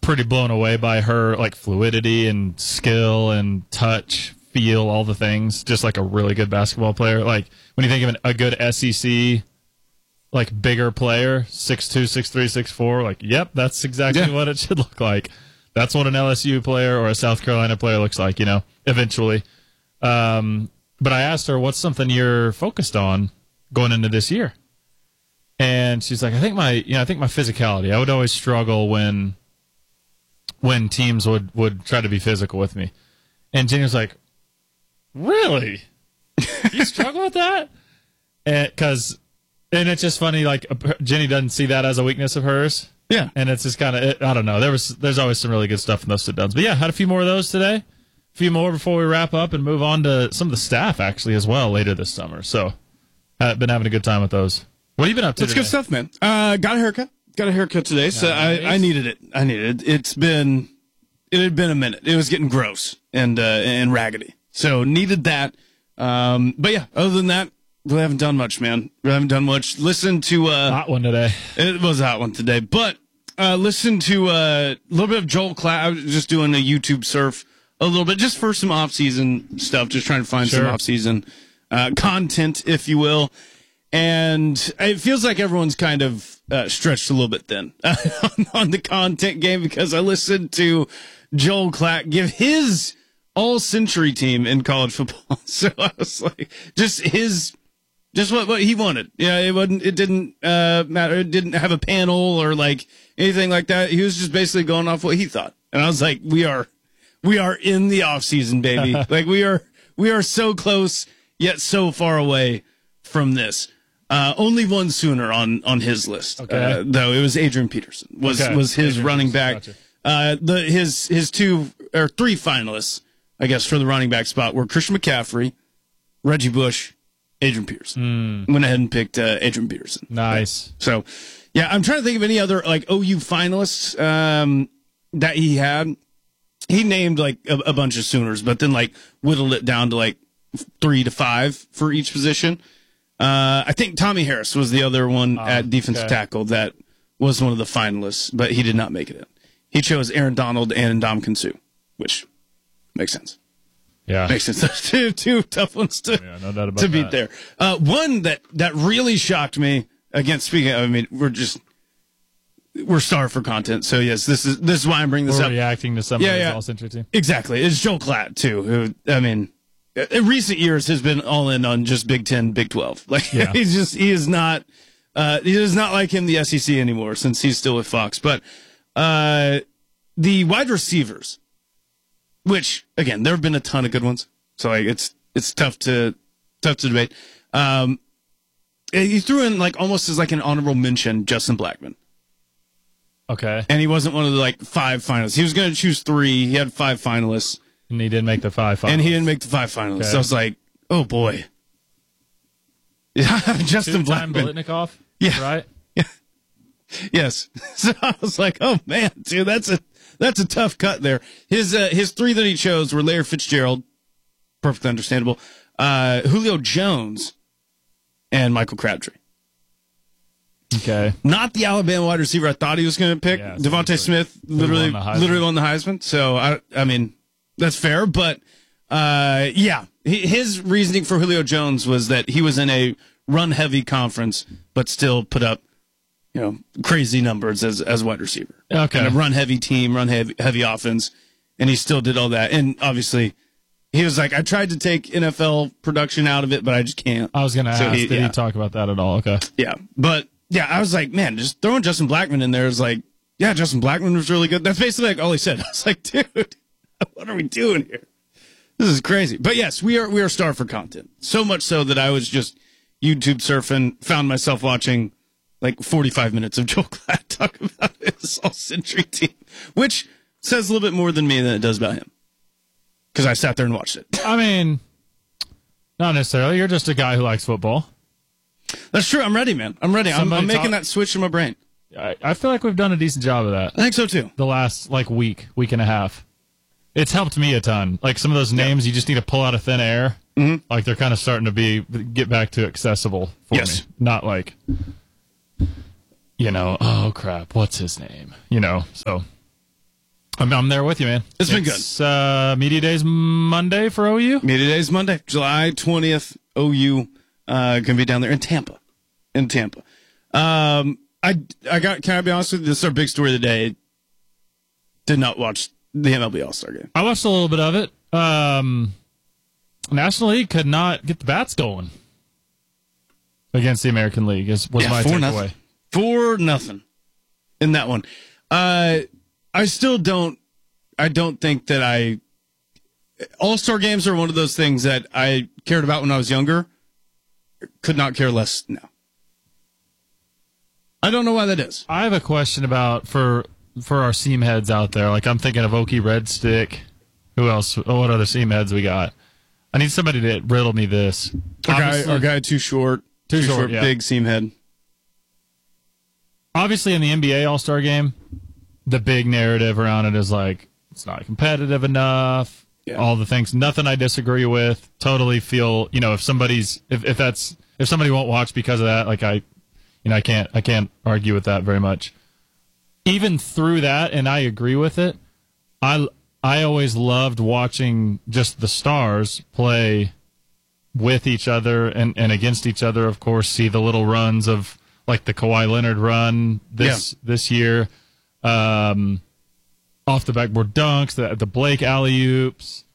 pretty blown away by her like fluidity and skill and touch, feel, all the things. Just like a really good basketball player. Like when you think of a good SEC, like bigger player, 6'2", 6'3", 6'4", like, yep, that's exactly what it should look like. That's what an LSU player or a South Carolina player looks like, eventually. But I asked her, what's something you're focused on going into this year? And she's like, I think my physicality. I would always struggle when teams would try to be physical with me. And Jenny was like, really? You struggle with that? And it's just funny, like Jenny doesn't see that as a weakness of hers. Yeah. And it's just kind of, I don't know. There's always some really good stuff in those sit-downs. But yeah, had a few more of those today. A few more before we wrap up and move on to some of the staff actually as well later this summer. So I've been having a good time with those. What have you been up to today? Good stuff, man. Got a haircut. Got a haircut today, so nice. I needed it. It had been a minute. It was getting gross and raggedy. So needed that. But yeah, other than that, really haven't done much, man. Really haven't done much. Listen to hot one today. It was a hot one today. But listen to a little bit of Joel Klatt. I was just doing a YouTube surf a little bit, just for some off-season stuff, just trying to find some off-season content, if you will. And it feels like everyone's kind of stretched a little bit thin on the content game, because I listened to Joel Klatt give his all-century team in college football. So I was like, just what he wanted. Yeah, it didn't matter. It didn't have a panel or like anything like that. He was just basically going off what he thought. And I was like, we are in the off season, baby. Like we are so close yet so far away from this. Only one sooner on his list. Okay. Though it was Adrian Peterson was his Adrian running back. Gotcha. His two or three finalists, I guess, for the running back spot were Christian McCaffrey, Reggie Bush, Adrian Peterson. Went ahead and picked Adrian Peterson. Nice. So, yeah, I'm trying to think of any other like OU finalists that he had. He named like a bunch of Sooners, but then like whittled it down to like 3 to 5 for each position. I think Tommy Harris was the other one at defensive tackle that was one of the finalists, but he did not make it in. He chose Aaron Donald and Ndamukong Suh, which makes sense. Yeah. Makes sense. Those two tough ones to beat there. One that really shocked me, again, we're starved for content. So yes, this is why I'm bringing this up. Reacting to some of his all-century team. Exactly. It's Joel Klatt too, who, in recent years has been all in on just Big 10, Big 12. Like he is not like him, the SEC anymore, since he's still with Fox. But the wide receivers, which again, there have been a ton of good ones. So like it's tough to debate. He threw in like almost as like an honorable mention Justin Blackmon. Okay. And he wasn't one of the like 5 finalists. He was going to choose 3. He had 5 finalists. And he didn't make the 5 finalists. And he didn't make the 5 finalists. Okay. So I was like, oh boy. Justin Blackmon. Biletnikoff? Yeah. Right? Yeah. Yes. So I was like, oh man, dude, that's a tough cut there. His 3 that he chose were Larry Fitzgerald, perfectly understandable, Julio Jones, and Michael Crabtree. Okay. Not the Alabama wide receiver I thought he was going to pick. Yeah, Devontae Smith literally won the Heisman. So I mean, that's fair, but his reasoning for Julio Jones was that he was in a run-heavy conference, but still put up, crazy numbers as wide receiver. Okay. And a run-heavy team, run-heavy offense, and he still did all that. And obviously, he was like, I tried to take NFL production out of it, but I just can't. I was going to ask, did he talk about that at all? Okay. Yeah, but yeah, I was like, man, just throwing Justin Blackmon in there is like, yeah, Justin Blackmon was really good. That's basically like all he said. I was like, dude, what are we doing here? This is crazy. But yes, we are starved for content. So much so that I was just YouTube surfing, found myself watching like 45 minutes of Joel Klatt talk about his all-century team, which says a little bit more than me than it does about him. Because I sat there and watched it. I mean, not necessarily. You're just a guy who likes football. That's true. I'm ready, man. I'm ready. I'm making that switch in my brain. I feel like we've done a decent job of that. I think so, too. The last, week and a half. It's helped me a ton. Like, some of those names you just need to pull out of thin air. Mm-hmm. Like, they're kind of starting to get back to accessible for me. Not like, oh, crap, what's his name? So, I'm there with you, man. It's been good. Media Days Monday for OU? Media Days Monday, July 20th. OU going to be down there in Tampa. Can I be honest with you? This is our big story of the day. Did not watch the MLB All-Star game. I watched a little bit of it. National League could not get the bats going against the American League, was my takeaway. 4-0 in that one. I don't think that All-Star games are one of those things that I cared about when I was younger. Could not care less now. I don't know why that is. I have a question about for our seam heads out there. Like, I'm thinking of Okie Red Stick. Who else? What other seam heads we got? I need somebody to riddle me this. Our guy too short. Too short, yeah. Big seam head. Obviously, in the NBA All-Star game, the big narrative around it is like, it's not competitive enough. Yeah. All the things, nothing I disagree with. Totally feel, if somebody won't watch because of that, like I can't argue with that very much. Even through that, and I agree with it, I always loved watching just the stars play with each other and against each other, of course, see the little runs of like the Kawhi Leonard run this year, off the backboard dunks, the Blake alley-oops,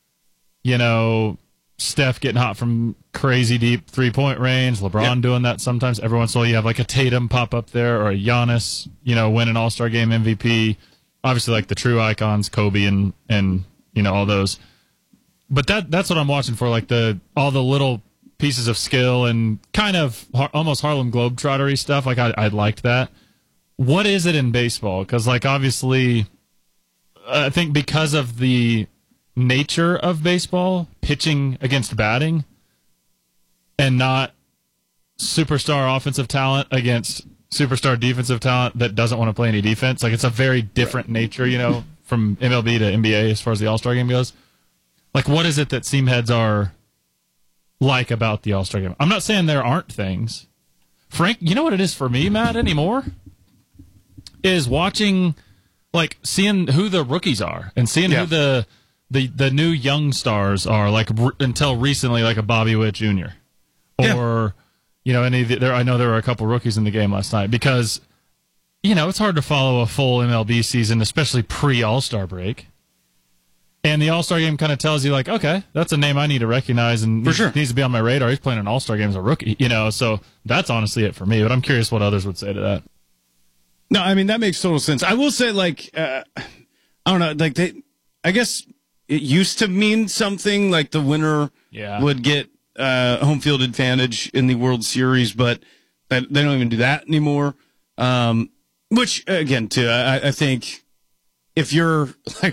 Steph getting hot from crazy deep three-point range, LeBron doing that sometimes. Every once in a while you have like a Tatum pop up there or a Giannis, win an All-Star Game MVP. Obviously, like the true icons, Kobe and all those. But that's what I'm watching for, like all the little pieces of skill and kind of almost Harlem Globetrottery stuff. Like I liked that. What is it in baseball? Because like obviously, I think because of the nature of baseball, pitching against batting, and not superstar offensive talent against superstar defensive talent that doesn't want to play any defense. Like, it's a very different nature, from MLB to NBA as far as the All-Star game goes. Like, what is it that seam heads are like about the All-Star game? I'm not saying there aren't things. Frank, you know what it is for me, Matt, anymore? Is watching, like, seeing who the rookies are and seeing who the new young stars are, like, until recently, like a Bobby Witt Jr. Or... I know there were a couple rookies in the game last night because, it's hard to follow a full MLB season, especially pre-All-Star break. And the All-Star game kind of tells you, like, okay, that's a name I need to recognize and needs to be on my radar. He's playing an All-Star game as a rookie, so that's honestly it for me. But I'm curious what others would say to that. No, I mean, that makes total sense. I will say, like, I don't know, like, I guess it used to mean something, like the winner would get home field advantage in the World Series, but they don't even do that anymore. Which again, too, I think if you're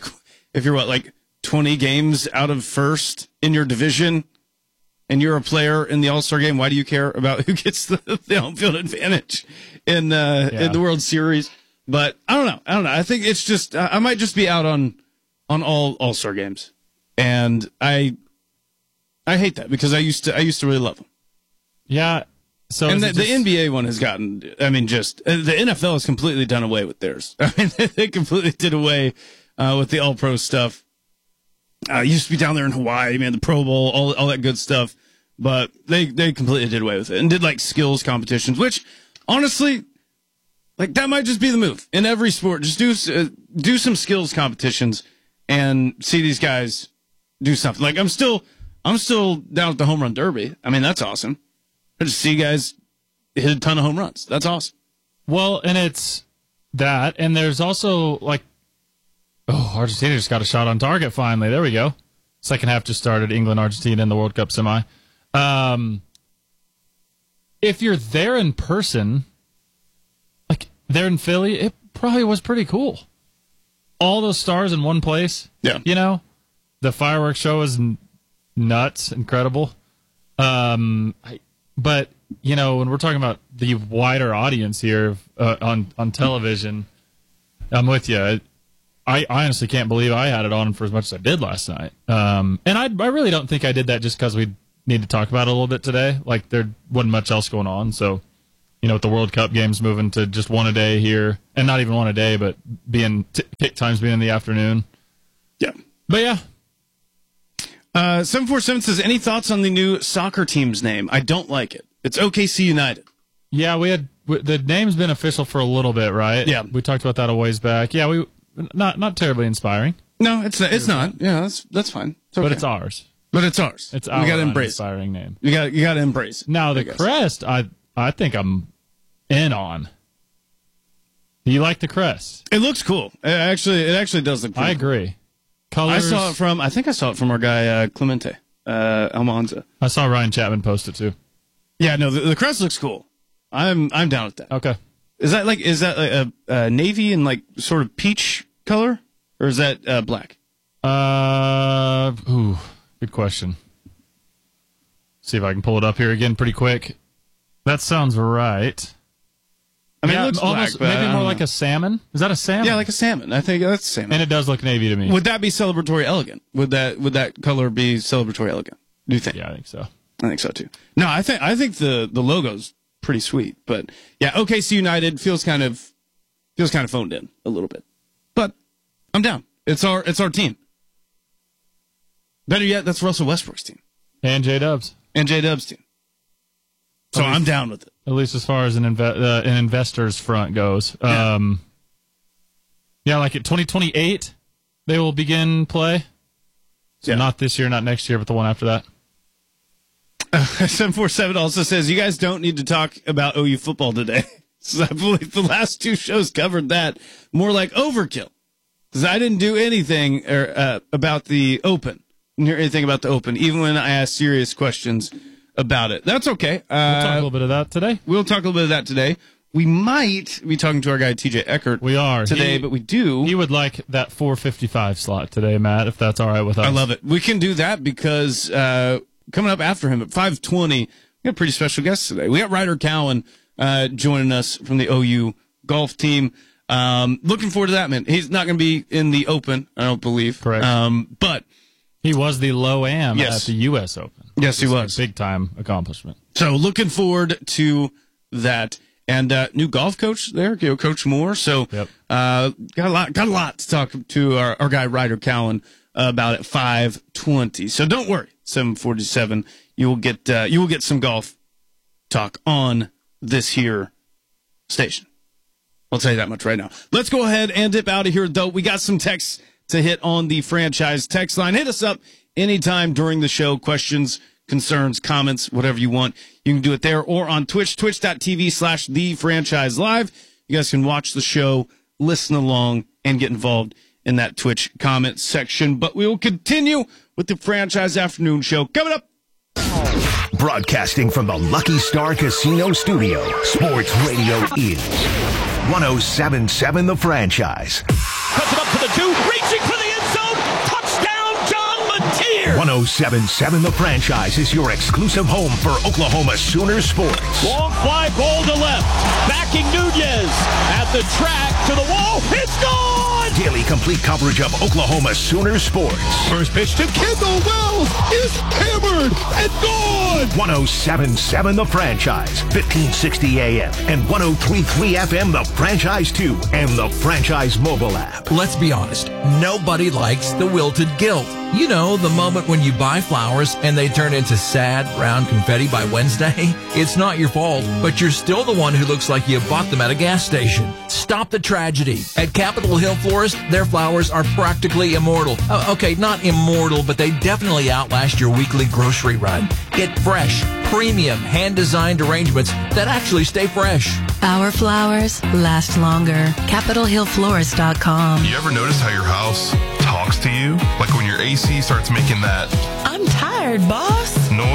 20 games out of first in your division and you're a player in the All-Star game, why do you care about who gets the home field advantage in the World Series? But I don't know. I think it's just I might just be out on all All-Star games, and I hate that because I used to really love them. Yeah. So and the NBA one has gotten, the NFL has completely done away with theirs. I mean, they completely did away with the All-Pro stuff. Used to be down there in Hawaii, man, the Pro Bowl, all that good stuff. But they completely did away with it and did like skills competitions, which honestly, like that might just be the move in every sport. Just do some skills competitions and see these guys do something. Like I'm still down at the home run derby. I mean, that's awesome. I just see guys hit a ton of home runs. That's awesome. Well, and it's that, and there's also like, Argentina just got a shot on target finally. There we go. Second half just started. England, Argentina in the World Cup semi. If you're there in person, like there in Philly, it probably was pretty cool. All those stars in one place. Yeah. The fireworks show is nuts, incredible. But, when we're talking about the wider audience here on television, I'm with you. I honestly can't believe I had it on for as much as I did last night. And I really don't think I did that just because we need to talk about it a little bit today. Like, there wasn't much else going on. So, with the World Cup games moving to just one a day here, and not even one a day, but kick times being in the afternoon. Yeah. But yeah. 747 says, any thoughts on the new soccer team's name? I don't like it. It's OKC United. Yeah, the name's been official for a little bit, right? Yeah. We talked about that a ways back. Yeah, we not terribly inspiring. No, it's not. Yeah, that's fine. It's okay. But it's ours. But it's ours. It's our we gotta embrace inspiring name. You got to embrace it. Now the crest, I think I'm in on. Do you like the crest? It looks cool. It actually does look cool. I agree. Colors. I think I saw it from our guy Clemente Almanza. I saw Ryan Chapman post it too. Yeah, no, the crest looks cool. I'm down with that. Okay. Is that like a navy and like sort of peach color, or is that black? Good question. See if I can pull it up here again pretty quick. That sounds right. I mean, it looks almost black, maybe more like a salmon. Is that a salmon? Yeah, like a salmon. I think that's salmon. And it does look navy to me. Would that be celebratory elegant? Would that color be celebratory elegant? Do you think? Yeah, I think so. I think so too. No, I think the logo's pretty sweet, but yeah, OKC United feels kind of phoned in a little bit. But I'm down. It's our team. Better yet, that's Russell Westbrook's team. And J-Dub's. And J-Dub's team. So I'm down with it. At least as far as an investor's front goes. Yeah, like at 2028, they will begin play. So not this year, not next year, but the one after that. 747 also says, you guys don't need to talk about OU football today. So I believe the last two shows covered that. More like overkill. Because I didn't do anything about the Open. Didn't hear anything about the Open, even when I asked serious questions about it. That's okay. We'll talk a little bit of that today. We'll talk a little bit of that today. We might be talking to our guy TJ Eckert. We are today, but we do. He would like that 4:55 slot today, Matt, if that's all right with us. I love it. We can do that because coming up after him at 5:20, we got a pretty special guest today. We got Ryder Cowan joining us from the OU golf team. Looking forward to that, man. He's not going to be in the Open, I don't believe. Correct. But he was the low-am at the U.S. Open. Yes, he was. A big-time accomplishment. So looking forward to that. And new golf coach there, Coach Moore. So got a lot to talk to our guy Ryder Cowan about at 5:20. So don't worry, 7:47. You will get some golf talk on this here station. I'll tell you that much right now. Let's go ahead and dip out of here, though. We got some texts to hit on the franchise text line. Hit us up anytime during the show. Questions, concerns, comments, whatever you want. You can do it there or on Twitch, twitch.tv/thefranchiselive. You guys can watch the show, listen along, and get involved in that Twitch comment section. But we will continue with the Franchise Afternoon Show coming up. Broadcasting from the Lucky Star Casino Studio, Sports Radio is 107.7 The Franchise. Puts it up to the two, reaching for the end zone. Touchdown, John Mateer. 107.7 The Franchise is your exclusive home for Oklahoma Sooner sports. Long fly ball to left. Backing Nunez at the track to the wall. It's gone. Daily complete coverage of Oklahoma Sooner sports. First pitch to Kendall Wells is hammered and gone. 107.7 The Franchise, 1560 AM and 103.3 FM The Franchise 2 and the Franchise mobile app. Let's be honest, nobody likes the wilted guilt. You know, the moment when you buy flowers and they turn into sad brown confetti by Wednesday. It's not your fault, but you're still the one who looks like you bought them at a gas station. Stop the tragedy. At Capitol Hill Florist, their flowers are practically immortal. Okay, not immortal, but they definitely outlast your weekly grocery run. Get fresh, premium, hand-designed arrangements that actually stay fresh. Our flowers last longer. CapitolHillFlorist.com. You ever notice how your house talks to you? Like when your AC starts making that I'm tired, boss. noise?